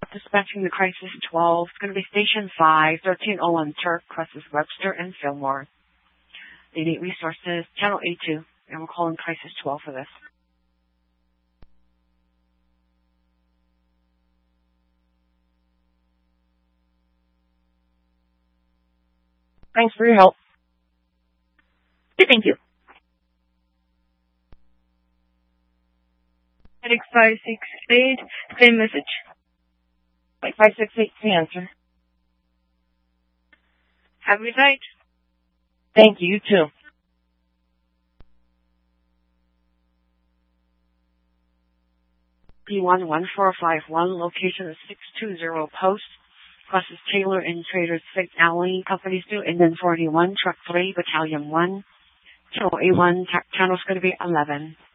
Dispatching the Crisis 12. It's going to be Station 5, 1301 Turk, crosses Webster and Fillmore. They need resources, Channel A2, and we're calling Crisis 12 for this. Thanks for your help. Thank you. Medic 568, same message. Like 568, the answer. Have a good night. Thank you, you too. P11451, location is 620 Post, crosses Taylor and Traders 6 Alley, Companies 2, and then 41, Truck 3, Battalion 1. Channel A1, channel's going to be 11.